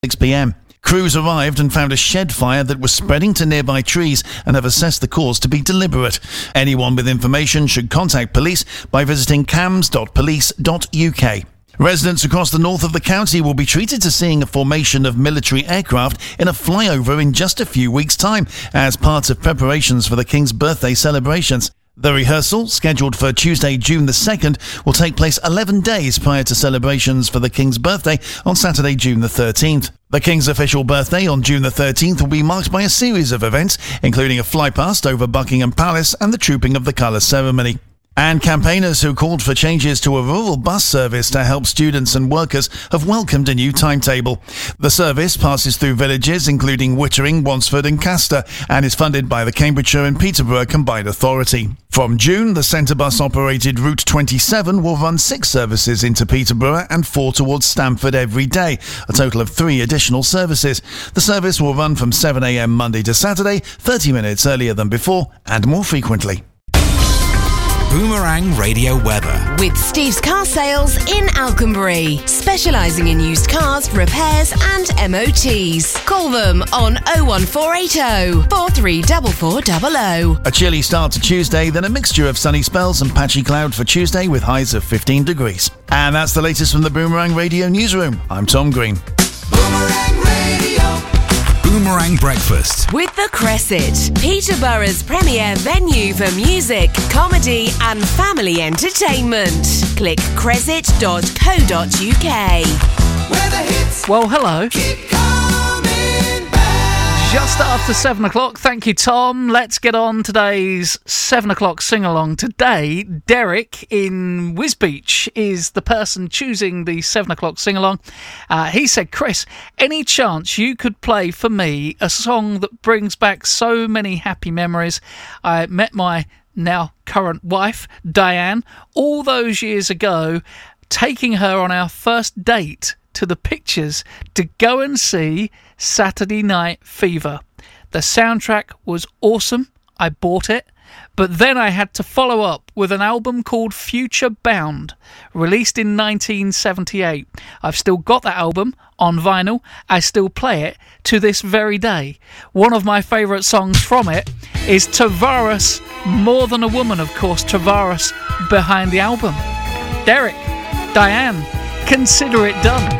6 p.m. Crews arrived and found a shed fire that was spreading to nearby trees and have assessed the cause to be deliberate. Anyone with information should contact police by visiting cams.police.uk. Residents across the north of the county will be treated to seeing a formation of military aircraft in a flyover in just a few weeks' time as part of preparations for the King's birthday celebrations. The rehearsal, scheduled for Tuesday, June the 2nd, will take place 11 days prior to celebrations for the King's birthday on Saturday, June the 13th. The King's official birthday on June the 13th will be marked by a series of events, including a flypast over Buckingham Palace and the Trooping of the Colours ceremony. And campaigners who called for changes to a rural bus service to help students and workers have welcomed a new timetable. The service passes through villages including Wittering, Wansford and Castor and is funded by the Cambridgeshire and Peterborough Combined Authority. From June, the Centre Bus-operated Route 27 will run 6 services into Peterborough and 4 towards Stamford every day, a total of 3 additional services. The service will run from 7 a.m. Monday to Saturday, 30 minutes earlier than before and more frequently. Boomerang Radio weather. With Steve's Car Sales in Alconbury, specialising in used cars, repairs and MOTs. Call them on 01480 434400. A chilly start to Tuesday, then a mixture of sunny spells and patchy cloud for Tuesday with highs of 15 degrees. And that's the latest from the Boomerang Radio newsroom. I'm Tom Green. Boomerang Radio. Boomerang Breakfast With The Cresset, Peterborough's premier venue for music, comedy and family entertainment. Click cresset.co.uk. Where the hits Well, hello. keep coming back. Just after 7 o'clock. Thank you, Tom. Let's get on today's 7 o'clock sing-along. Today, Derek in Wisbeach is the person choosing the 7 o'clock sing-along. He said, Chris, any chance you could play for me a song that brings back so many happy memories? I met my now current wife, Diane, all those years ago, taking her on our first date to the Pictures to go and see Saturday Night Fever. The soundtrack was awesome. I bought it. But then I had to follow up with an album called Future Bound, released in 1978. I've still got that album on vinyl. I still play it to this very day. One of my favourite songs from it is Tavares, More Than a Woman, of course, Tavares behind the album. Derek, Diane, consider it done.